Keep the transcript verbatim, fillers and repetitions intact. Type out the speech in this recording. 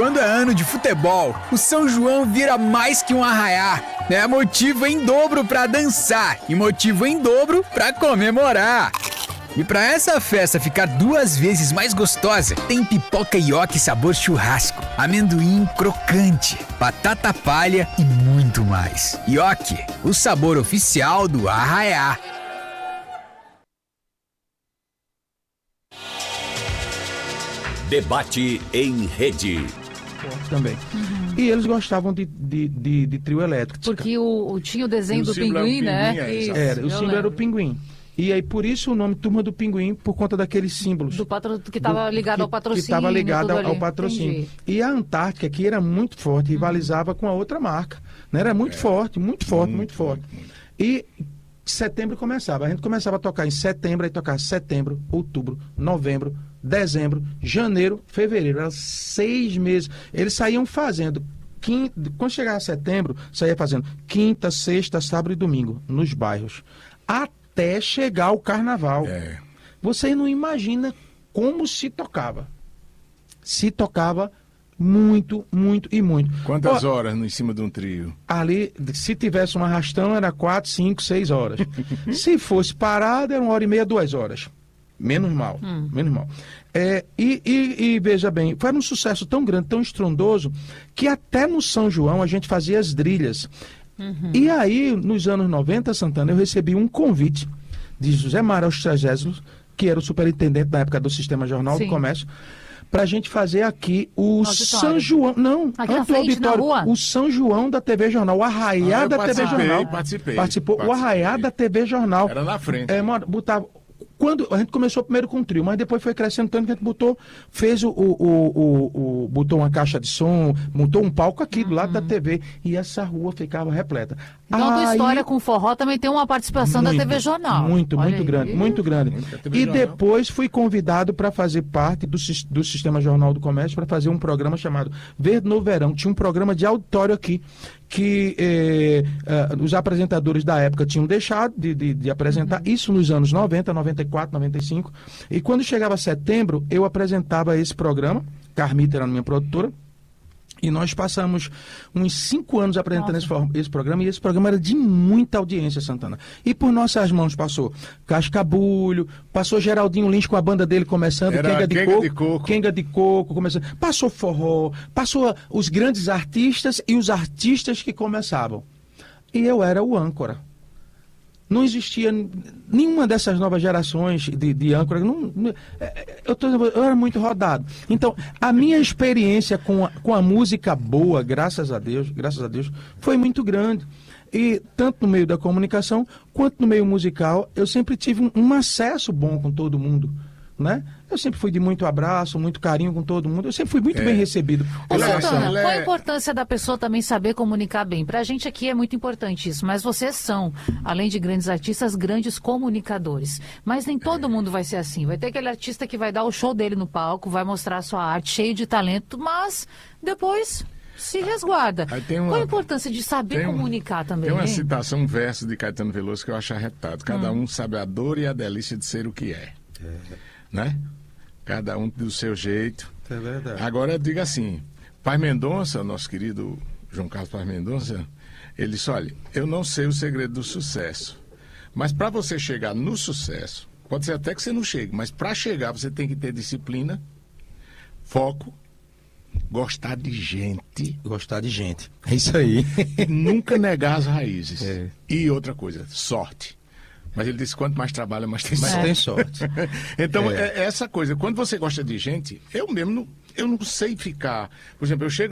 Quando é ano de futebol, o São João vira mais que um arraiá. É motivo em dobro pra dançar e motivo em dobro pra comemorar. E pra essa festa ficar duas vezes mais gostosa, tem pipoca ioki sabor churrasco, amendoim crocante, batata palha e muito mais. Ioki, o sabor oficial do arraiá. Debate em rede. Também. Uhum. E eles gostavam de, de, de, de trio elétrico. Porque o, o, tinha o desenho o do pinguim, né? É, Isso, era, o símbolo lembro. Era o pinguim. E aí, por isso, o nome Turma do Pinguim, por conta daqueles símbolos. Do patro... Que estava ligado que, ao patrocínio. Que estava ligado ao, ao patrocínio. Entendi. E a Antártica, que era muito forte, rivalizava uhum. com a outra marca. Né? Era muito é. forte, muito forte, muito, muito forte. Muito, muito. E setembro começava. A gente começava a tocar em setembro, aí tocava setembro, outubro, novembro, dezembro, janeiro, fevereiro. Eram seis meses. Eles saíam fazendo... Quinta, quando chegava setembro, saía fazendo quinta, sexta, sábado e domingo, nos bairros. Até chegar o carnaval. É. Você não imagina como se tocava. Se tocava muito, muito e muito. Quantas Ó, horas em cima de um trio? Ali, se tivesse um arrastão, era quatro, cinco, seis horas. Se fosse parado, era uma hora e meia, duas horas. Menos mal, hum. menos mal. É, e, e, e veja bem, foi um sucesso tão grande, tão estrondoso, que até no São João a gente fazia as drilhas. Uhum. E aí, nos anos noventa, Santana, eu recebi um convite de José Mário Austragésilo, que era o superintendente da época do Sistema Jornal Sim. do Comércio, para a gente fazer aqui o São João. Não, aqui na frente, auditório, na rua? O São João da T V Jornal, o Arraiá ah, da T V Jornal. Participei, Participou participei. O Arraiá da T V Jornal. Era na frente. É, botava. Quando a gente começou primeiro com um trio, mas depois foi crescendo tanto que a gente botou, fez o, o, o, o, o botou uma caixa de som, montou um palco aqui uhum. do lado da T V e essa rua ficava repleta. Então a tua história com forró também tem uma participação muito, da T V Jornal. Muito, Olha muito aí. grande, muito grande. E depois fui convidado para fazer parte do, do Sistema Jornal do Comércio para fazer um programa chamado Verde no Verão. Tinha um programa de auditório aqui que eh, uh, os apresentadores da época tinham deixado de, de, de apresentar, uhum. isso nos anos noventa, noventa e quatro, noventa e cinco, e quando chegava setembro, eu apresentava esse programa, Carmita era a minha produtora, e nós passamos uns cinco anos apresentando esse, esse programa, e esse programa era de muita audiência, Santana. E por nossas mãos passou Cascabulho, passou Geraldinho Lins com a banda dele começando, Quenga de, Coco, de Coco, Quenga de Coco, começando, passou forró, passou os grandes artistas e os artistas que começavam. E eu era o âncora. Não existia nenhuma dessas novas gerações de, de âncora. Não, eu, tô, eu era muito rodado. Então, a minha experiência com a, com a música boa, graças a Deus, graças a Deus, foi muito grande. E tanto no meio da comunicação, quanto no meio musical, eu sempre tive um, um acesso bom com todo mundo. Né? Eu sempre fui de muito abraço, muito carinho com todo mundo. Eu sempre fui muito é. bem recebido. Ô, Santana, qual a importância da pessoa também saber comunicar bem? Pra gente aqui é muito importante isso, mas vocês são, além de grandes artistas, grandes comunicadores. Mas nem todo mundo vai ser assim. Vai ter aquele artista que vai dar o show dele no palco, vai mostrar a sua arte, cheio de talento, mas depois se resguarda. Uma, qual a importância de saber um, comunicar também? Tem uma hein? citação, um verso de Caetano Veloso que eu acho arretado. Cada hum. um sabe a dor e a delícia de ser o que é. É. Né? Cada um do seu jeito. É verdade. Agora, diga assim, Paz Mendonça, nosso querido João Carlos Paz Mendonça, ele disse, olha, eu não sei o segredo do sucesso, mas para você chegar no sucesso, pode ser até que você não chegue, mas para chegar você tem que ter disciplina, foco, gostar de gente. Gostar de gente. É isso aí. E nunca negar as raízes. É. E outra coisa, sorte. Mas ele disse, quanto mais trabalha, mais tem mais sorte. Tem sorte. Então, é. é essa coisa. Quando você gosta de gente, eu mesmo não, eu não sei ficar... Por exemplo, eu chego